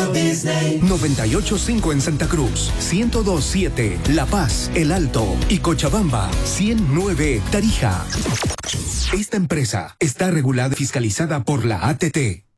Walt Disney. 98.5 en Santa Cruz, 102.7 La Paz, El Alto y Cochabamba, 100.9 Tarija. Esta empresa está regulada y fiscalizada por la ATT.